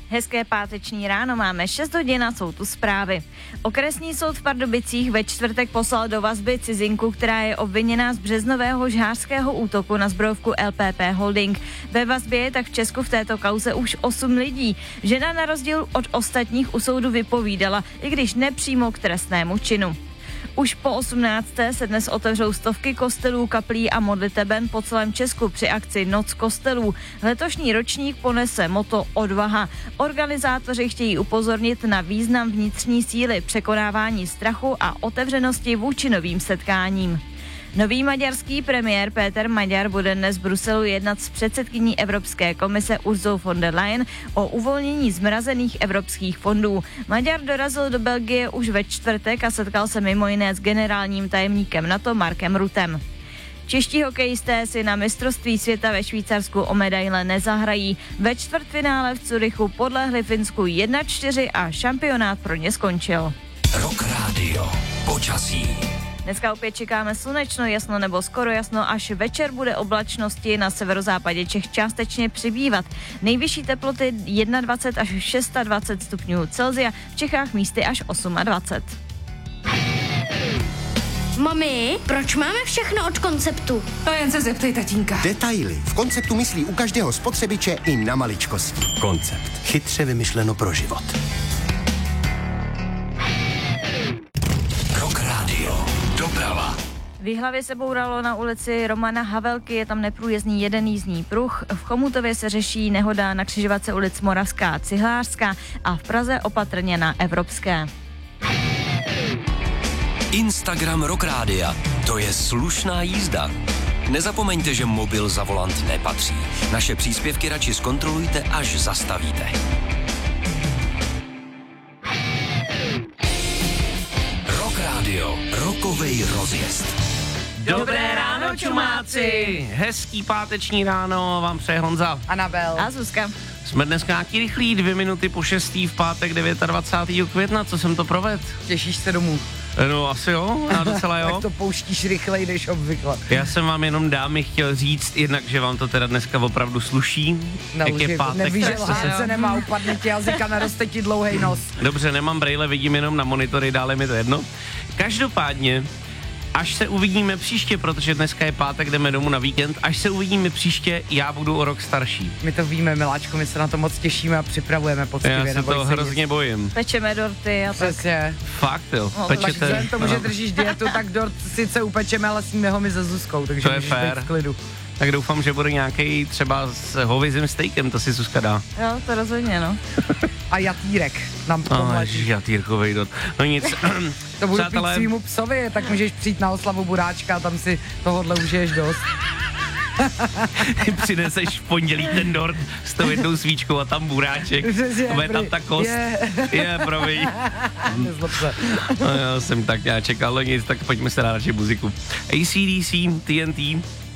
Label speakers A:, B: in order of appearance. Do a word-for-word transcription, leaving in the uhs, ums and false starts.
A: Hezké páteční ráno, máme šest hodin a jsou tu zprávy. Okresní soud v Pardubicích ve čtvrtek poslal do vazby cizinku, která je obviněná z březnového žhářského útoku na zbrojovku L P P Holding. Ve vazbě je tak v Česku v této kauze už osm lidí. Žena na rozdíl od ostatních u soudu vypovídala, i když nepřímo k trestnému činu. Už po osmnácté se dnes otevřou stovky kostelů, kaplí a modliteben po celém Česku při akci Noc kostelů. Letošní ročník ponese motto Odvaha. Organizátoři chtějí upozornit na význam vnitřní síly, překonávání strachu a otevřenosti vůči novým setkáním. Nový maďarský premiér Péter Maďar bude dnes v Bruselu jednat s předsedkyní Evropské komise Urzou von der Leyen o uvolnění zmrazených evropských fondů. Maďar dorazil do Belgie už ve čtvrtek a setkal se mimo jiné s generálním tajemníkem NATO Markem Ruttem. Čeští hokejisté si na mistrovství světa ve Švýcarsku o medaile nezahrají. Ve čtvrtfinále v Curychu podlehli Finsku jedna čtyři a šampionát pro ně skončil.
B: Rock Radio. Počasí.
A: Dneska opět čekáme slunečno, jasno nebo skoro jasno, až večer bude oblačnosti na severozápadě Čech částečně přibývat. Nejvyšší teploty dvacet jedna až dvacet šest stupňů Celsia, v Čechách místy až dvacet osm.
C: Mami, proč máme všechno od Konceptu?
D: To jen se zeptej tatínka.
E: Detaily. V Konceptu myslí u každého spotřebiče i na maličkosti. Koncept. Chytře vymyšleno pro život.
B: Rock Radio. Doprava.
A: V Jihlavě se bouralo na ulici Romana Havelky, je tam neprůjezdný jeden jízdní pruh. V Chomutově se řeší nehoda na křižovatce ulic Moravská a Cihlářská a v Praze opatrně na Evropské.
B: Instagram Rock Rádia. To je slušná jízda. Nezapomeňte, že mobil za volant nepatří. Naše příspěvky radši zkontrolujte, až zastavíte. Rock Radio. Rokovej rozjezd.
F: Dobré ráno, čumáci! Hezký páteční ráno vám přeje Honza.
D: Anabel.
A: A Zuzka.
F: Jsme dneska nějaký rychlí, dvě minuty po šestý v pátek dvacátého devátého května, co jsem to provedl?
D: Těšíš se domů.
F: No asi jo, já docela jo.
D: Tak to pouštíš rychleji, než obvykle.
F: Já jsem vám jenom dámy chtěl říct, jednak, že vám to teda dneska opravdu sluší.
D: No,
F: jak je pátek,
D: nevíš, že
F: tak se...
D: se nemá, upadne ti jazyka, naroste ti dlouhej nos.
F: Dobře, nemám brejle, vidím jenom na monitory, dále mi to jedno. Každopádně, až se uvidíme příště, protože dneska je pátek, jdeme domů na víkend, až se uvidíme příště, já budu o rok starší.
D: My to víme, miláčku, my se na to moc těšíme a připravujeme poctivě.
F: Já se toho hrozně nic. bojím.
A: Pečeme dorty a tak.
D: Přesně.
F: Fakt jo,
A: no,
F: pečete.
D: Vzhledem tomu, že držíš dietu, tak dort sice upečeme, ale sníme ho my se Zuzkou, takže
F: to je
D: můžeš
F: fér.
D: být v klidu.
F: Tak doufám, že bude nějaký třeba s hovězím stejkem, to si Zuzka dá.
A: Jo, to rozhodně, no.
D: A jatýrek nám
F: No,
D: pomletí.
F: jatýrkovej dot. No nic.
D: To budu
F: Přátelé...
D: pít svýmu psovi, tak můžeš přijít na oslavu Buráčka a tam si tohodle užiješ dost.
F: Přineseš v pondělí ten dort s tou jednou svíčkou a tam buráček.
D: Je,
F: a bude tam ta kost.
D: Je,
F: je promiň.
D: Nezlob se.
F: No, já jsem tak já čekal, nic, tak pojďme se dát radši muziku. A C D C, T N T,